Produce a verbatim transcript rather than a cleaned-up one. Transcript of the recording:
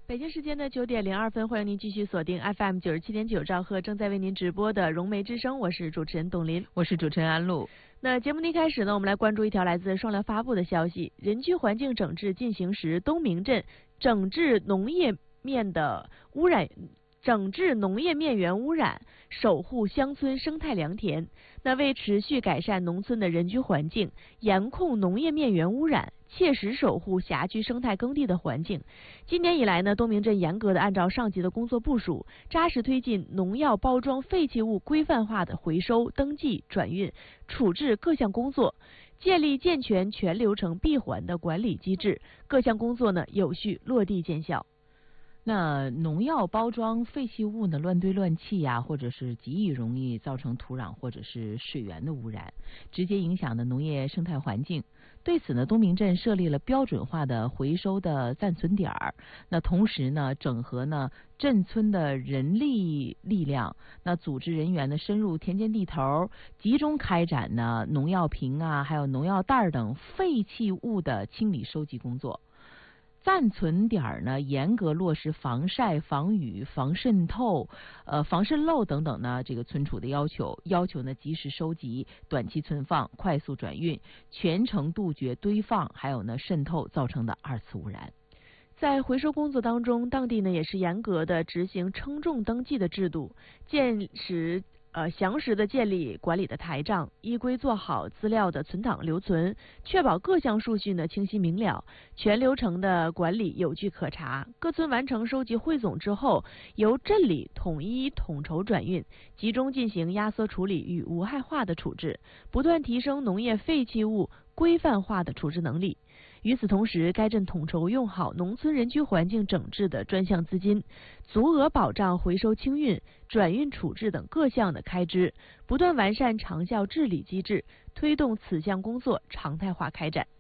北京时间的九点零二分，欢迎您继续锁定 F M 九十七点九兆赫，正在为您直播的融媒之声，我是主持人董林， 我是主持人安陆。 那节目的一开始呢，我们来关注一条来自双联发布的消息：人居环境整治进行时，东明镇整治农业面的污染。整治农业面源污染，守护乡村生态良田。那为持续改善农村的人居环境，严控农业面源污染，切实守护辖区生态耕地的环境。今年以来呢，东明镇严格的按照上级的工作部署，扎实推进农药包装废弃物规范化的回收、登记、转运、处置各项工作，建立健全全流程闭环的管理机制，各项工作呢有序落地见效。 那农药包装废弃物呢，乱堆乱弃呀、啊，或者是极易容易造成土壤或者是水源的污染，直接影响的农业生态环境。对此呢，东明镇设立了标准化的回收的暂存点儿。那同时呢，整合呢镇村的人力力量，那组织人员呢深入田间地头，集中开展呢农药瓶啊，还有农药袋等废弃物的清理收集工作。暂存点呢，严格落实防晒、防雨、防渗透、呃防渗漏等等呢这个存储的要求，要求呢及时收集、短期存放、快速转运，全程杜绝堆放还有呢渗透造成的二次污染。 在回收工作当中，当地呢也是严格的执行称重登记的制度，建实。呃，详实的建立管理的台账，依规做好资料的存档留存，确保各项数据呢清晰明了，全流程的管理有据可查。各村完成收集汇总之后，由镇里统一统筹转运，集中进行压缩处理与无害化的处置，不断提升农业废弃物规范化的处置能力。与此同时，该镇统筹用好农村人居环境整治的专项资金，足额保障回收清运、转运处置等各项的开支，不断完善长效治理机制，推动此项工作常态化开展。